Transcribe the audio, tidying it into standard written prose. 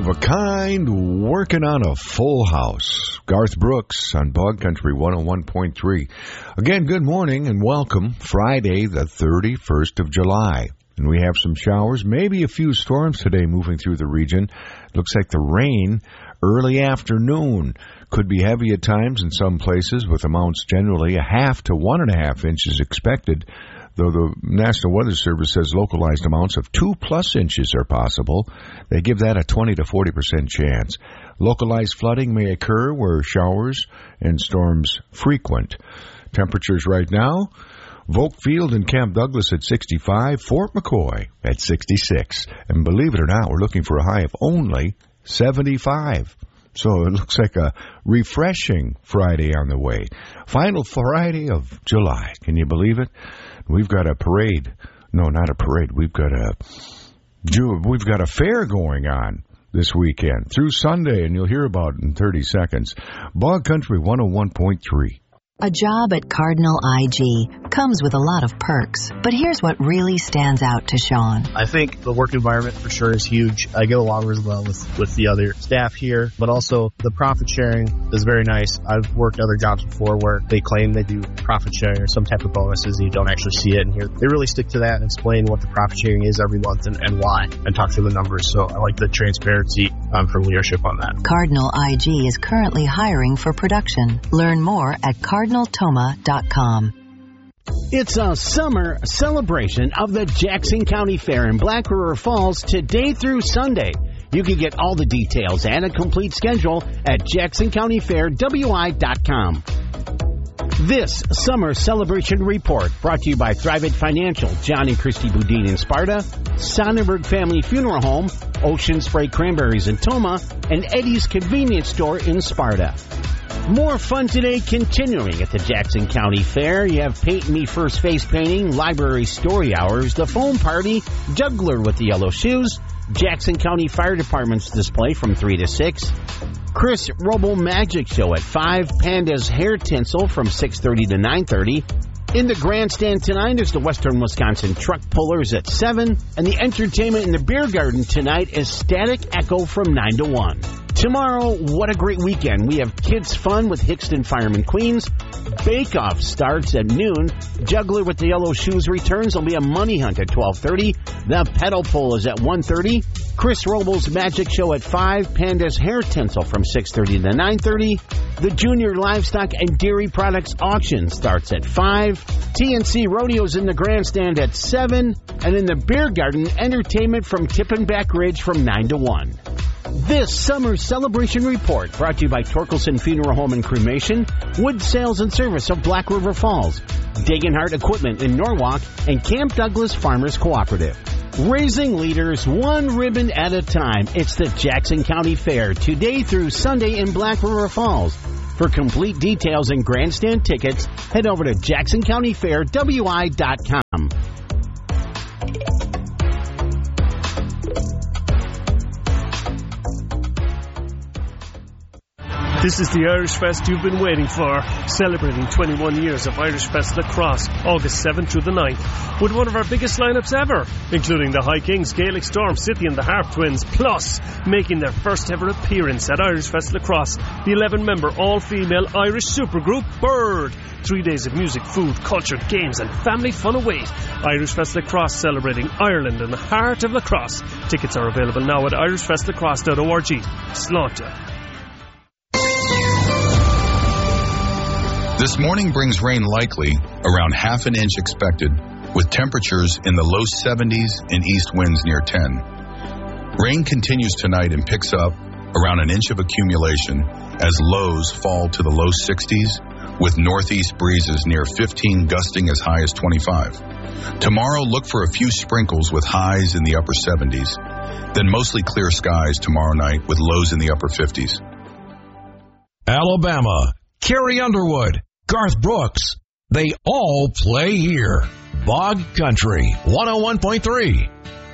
of a kind, working on a full house. Garth Brooks on Bog Country 101.3. Again, good morning and welcome. Friday, the 31st of July. And we have some showers, maybe a few storms today moving through the region. Looks like the rain early afternoon could be heavy at times in some places, with amounts generally 0.5 to 1.5 inches expected, though the National Weather Service says localized amounts of 2+ inches are possible. They give that a 20 to 40% chance. Localized flooding may occur where showers and storms frequent. Temperatures right now: Volkfield and Camp Douglas at 65, Fort McCoy at 66. And believe it or not, we're looking for a high of only 75. So it looks like a refreshing Friday on the way. Final Friday of July. Can you believe it? We've got a parade. No, not a parade. We've got a fair going on this weekend through Sunday, and you'll hear about it in 30 seconds. Bog Country 101.3. A job at Cardinal IG comes with a lot of perks, but here's what really stands out to Sean. I think the work environment for sure is huge. I get along really well with the other staff here, but also the profit sharing is very nice. I've worked other jobs before where they claim they do profit sharing or some type of bonuses, and you don't actually see it. And here they really stick to that and explain what the profit sharing is every month and why, and talk through the numbers. So I like the transparency from leadership on that. Cardinal IG is currently hiring for production. Learn more at cardinaltoma.com. It's a summer celebration of the Jackson County Fair in Black River Falls today through Sunday. You can get all the details and a complete schedule at jacksoncountyfairwi.com. This summer celebration report brought to you by Thrivent Financial, John and Christy Boudin in Sparta, Sonnenberg Family Funeral Home, Ocean Spray Cranberries in Toma, and Eddie's Convenience Store in Sparta. More fun today continuing at the Jackson County Fair. You have Paint Me First face painting, library story hours, the foam party, juggler with the yellow shoes, Jackson County Fire Department's display from 3 to 6, Chris Roble Magic Show at 5, Panda's Hair Tinsel from 6:30 to 9:30. In the grandstand tonight is the Western Wisconsin Truck Pullers at 7, and the entertainment in the beer garden tonight is Static Echo from 9 to 1. Tomorrow, what a great weekend. We have kids fun with Hickston Fireman Queens. Bake Off starts at noon. Juggler with the Yellow Shoes returns. There'll be a money hunt at 12:30. The pedal pull is at 1:30. Chris Roble's Magic Show at 5. Panda's Hair Tinsel from 6:30 to 9:30. The Junior Livestock and Dairy Products Auction starts at 5. TNC Rodeos in the grandstand at 7. And in the beer garden, entertainment from Tippinback Ridge from 9 to 1. This summer celebration report brought to you by Torkelson Funeral Home and Cremation, Wood Sales and Service of Black River Falls, Dagenhart Equipment in Norwalk, and Camp Douglas Farmers Cooperative. Raising leaders one ribbon at a time. It's the Jackson County Fair today through Sunday in Black River Falls. For complete details and grandstand tickets, head over to jacksoncountyfairwi.com. This is the Irish Fest you've been waiting for, celebrating 21 years of Irish Fest Lacrosse, August 7th through the 9th, with one of our biggest lineups ever, including the High Kings, Gaelic Storm, City and the Harp Twins, plus making their first ever appearance at Irish Fest Lacrosse, the 11-member all-female Irish supergroup Bird. 3 days of music, food, culture, games and family fun await. Irish Fest Lacrosse, celebrating Ireland in the heart of lacrosse. Tickets are available now at irishfestlacrosse.org. Slaughter. This morning brings rain likely, around 1/2 inch expected, with temperatures in the low 70s and east winds near 10. Rain continues tonight and picks up around 1 inch of accumulation as lows fall to the low 60s, with northeast breezes near 15 gusting as high as 25. Tomorrow, look for a few sprinkles with highs in the upper 70s, then mostly clear skies tomorrow night with lows in the upper 50s. Alabama, Carrie Underwood, Garth Brooks, they all play here. Bog Country 101.3.